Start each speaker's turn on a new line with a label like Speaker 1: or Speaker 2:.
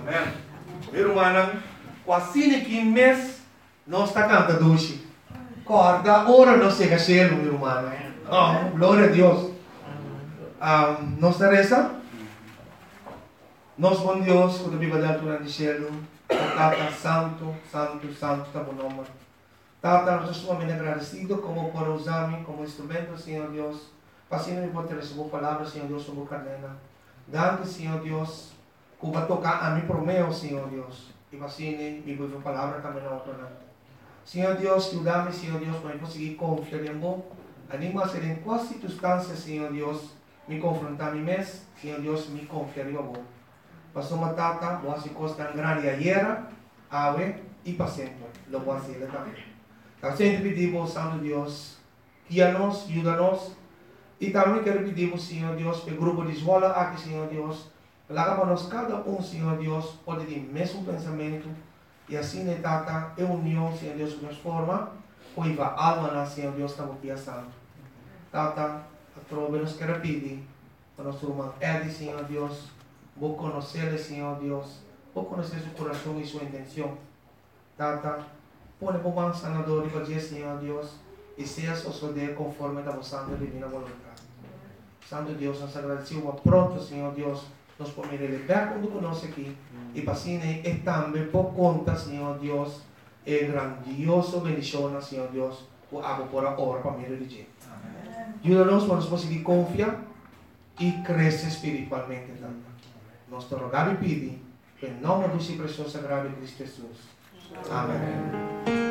Speaker 1: Amém. Meu irmão, quase que mês nós está cantando doce. Corda, ora não chega cedo, meu irmão. Oh, glória a Deus. Nós está reza. Nós, bom Deus, quando a Bíblia da altura de céu, Tata, santo, santo, santo, está bom nome. Tata, nós estamos muito agradecidos como por usar-me como instrumento, Senhor Deus. Passando me pode receber a palavra, Senhor Deus, sobre a cadena. Dando, Senhor Deus, que vai tocar a mim por meu, Senhor Deus. E assim, me vou a palavra também na outra. Senhor Deus, ajuda-me, Senhor Deus, para eu conseguir confiar em você. Anima ser em quais circunstâncias, Senhor Deus, me confrontar a mim mesmo, Senhor Deus, me confiar em você. Passou uma tata, boa se costa grande ayer, ave e para sempre. Lo voy a hacer também. Então, sempre pedimos, Santo Deus, guia-nos, ajuda-nos. E também quero pedir, Senhor Deus, para o grupo de escola aqui, Senhor Deus, larga para nós cada Senhor Deus, pode ter o mesmo pensamento. E assim, tata, é união, Senhor Deus, que nos forma, pois a alma, Senhor Deus, está muito santo. Tata, a trova nos quer pedir, para nosso irmão Eddie, Senhor Deus, vou conhecer, Senhor Deus, vou conhecer seu coração e sua intenção. Tata, põe por mão sanador e fazer, Senhor Deus, e seja suceder conforme a vossa divina vontade. Santo Deus, nós agradecemos pronto, Senhor Deus, nos podemos levar quando conosco aqui, e para assim, e também por conta, Senhor Deus, é grandioso bendição, Senhor Deus, o abo por a hora para me dirigir. Ajuda-nos para nós conseguir confiar e crescer espiritualmente também. Nós te rogamos e pedimos, em nome do seu precioso sagrado Cristo Jesus. Amém.